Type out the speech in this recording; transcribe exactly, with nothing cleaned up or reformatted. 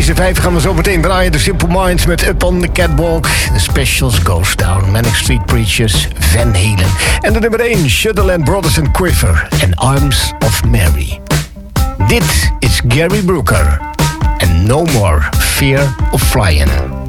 deze vijf gaan we zo meteen draaien. The Simple Minds met Up on the Catwalk. The Specials, Ghost Town, Manic Street Preachers, Van Halen. En de nummer één, Shutterland Brothers and Quiver en Arms of Mary. Dit is Gary Brooker. And No More Fear of Flying.